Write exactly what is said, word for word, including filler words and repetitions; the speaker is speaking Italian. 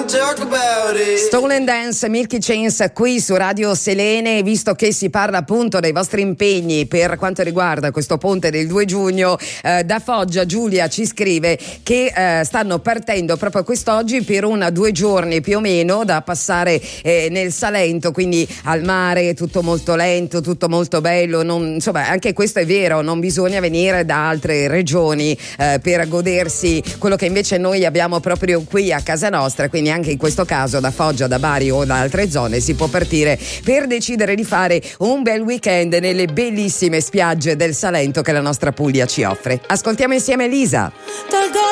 talk about it. Stolen Dance, Milky Chance qui su Radio Selene. Visto che si parla appunto dei vostri impegni per quanto riguarda questo ponte del due giugno, eh, da Foggia Giulia ci scrive che eh, stanno partendo proprio quest'oggi per una due giorni più o meno da passare eh, nel Salento, quindi al mare, tutto molto lento, tutto molto bello. Non, insomma, anche questo è vero, non bisogna venire da altre regioni eh, per godersi quello che invece noi abbiamo proprio qui a casa nostra, quindi anche in questo caso da Foggia, da Bari o da altre zone si può partire per decidere di fare un bel weekend nelle bellissime spiagge del Salento che la nostra Puglia ci offre. Ascoltiamo insieme Lisa.